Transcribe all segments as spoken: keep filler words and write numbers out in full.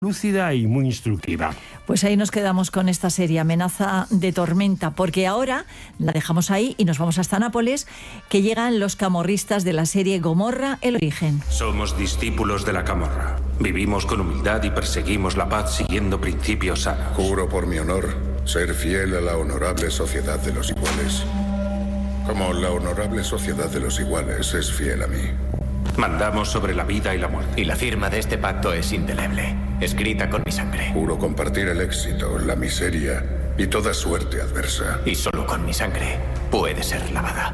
lúcida y muy instructiva. Pues ahí nos quedamos con esta serie, Amenaza de Tormenta, porque ahora la dejamos ahí y nos vamos hasta Nápoles, que llegan los camorristas de la serie Gomorra, el origen. Somos discípulos de la camorra. Vivimos con humildad y perseguimos la paz siguiendo principios sanos. Juro por mi honor ser fiel a la honorable sociedad de los iguales, como la honorable sociedad de los iguales es fiel a mí. Mandamos sobre la vida y la muerte. Y la firma de este pacto es indeleble, escrita con mi sangre. Juro compartir el éxito, la miseria y toda suerte adversa. Y solo con mi sangre puede ser lavada.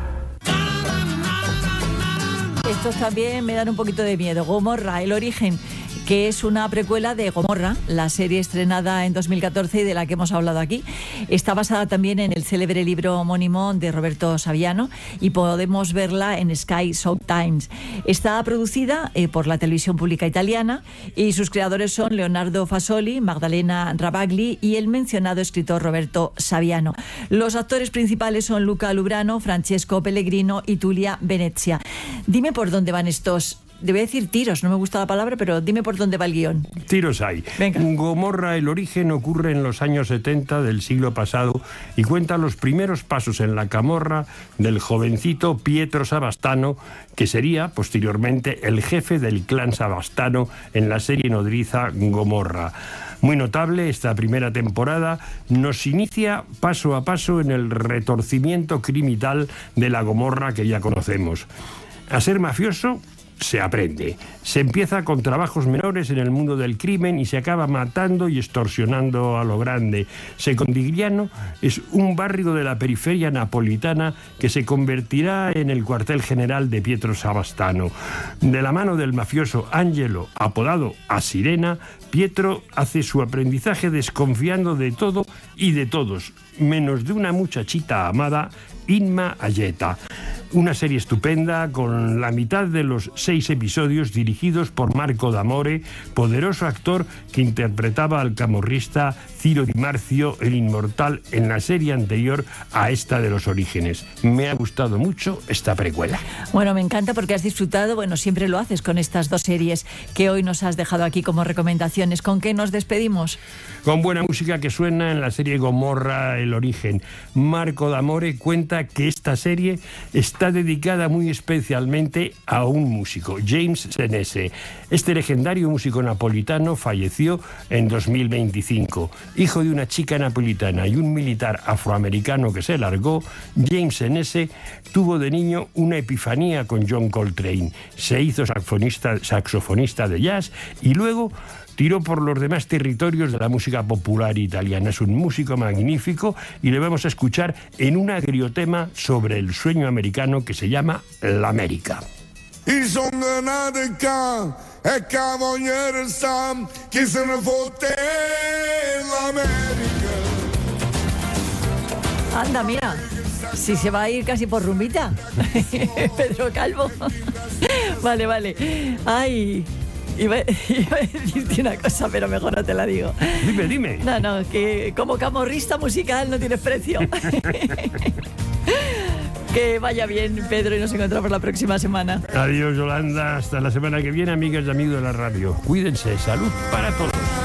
Estos también me dan un poquito de miedo. Gomorra, el origen, que es una precuela de Gomorra, la serie estrenada en dos mil catorce y de la que hemos hablado aquí. Está basada también en el célebre libro homónimo de Roberto Saviano y podemos verla en Sky Showtimes. Está producida eh, por la televisión pública italiana y sus creadores son Leonardo Fasoli, Magdalena Rabagli y el mencionado escritor Roberto Saviano. Los actores principales son Luca Lubrano, Francesco Pellegrino y Tulia Venezia. Dime por dónde van estos... Debe decir tiros, no me gusta la palabra, pero dime por dónde va el guión. Tiros hay. Venga. Gomorra, el origen, ocurre en los años setenta del siglo pasado y cuenta los primeros pasos en la camorra del jovencito Pietro Savastano, que sería posteriormente el jefe del clan Savastano en la serie nodriza Gomorra. Muy notable, esta primera temporada nos inicia paso a paso en el retorcimiento criminal de la Gomorra que ya conocemos. A ser mafioso se aprende. Se empieza con trabajos menores en el mundo del crimen y se acaba matando y extorsionando a lo grande. Secondigliano es un barrio de la periferia napolitana que se convertirá en el cuartel general de Pietro Savastano. De la mano del mafioso Angelo, apodado A Sirena, Pietro hace su aprendizaje desconfiando de todo y de todos, menos de una muchachita amada, Inma Ayeta. Una serie estupenda con la mitad de los seis episodios dirigidos por Marco D'Amore, poderoso actor que interpretaba al camorrista Ciro Di Marzio, el inmortal, en la serie anterior a esta de los orígenes. Me ha gustado mucho esta precuela. Bueno, me encanta porque has disfrutado, bueno, siempre lo haces con estas dos series que hoy nos has dejado aquí como recomendaciones. ¿Con qué nos despedimos? Con buena música que suena en la serie Gomorra, el origen. Marco D'Amore cuenta que esta serie está dedicada muy especialmente a un músico, James Senese. Este legendario músico napolitano falleció en dos mil veinticinco. Hijo de una chica napolitana y un militar afroamericano que se largó, James Senese tuvo de niño una epifanía con John Coltrane. Se hizo saxofonista, saxofonista de jazz y luego tiró por los demás territorios de la música popular italiana. Es un músico magnífico y le vamos a escuchar en un agriotema sobre el sueño americano que se llama L'America. Il sogno natica e cavaliere Sam, chi se ne fotte l'America. Anda, mira, si se va a ir casi por rumbita. Pedro Calvo. Vale, vale. Ay... Iba, iba a decirte una cosa, pero mejor no te la digo. Dime, dime. No, no, que como camorrista musical no tienes precio. Que vaya bien, Pedro, y nos encontramos la próxima semana. Adiós, Yolanda. Hasta la semana que viene, amigas y amigos de la radio. Cuídense. Salud para todos.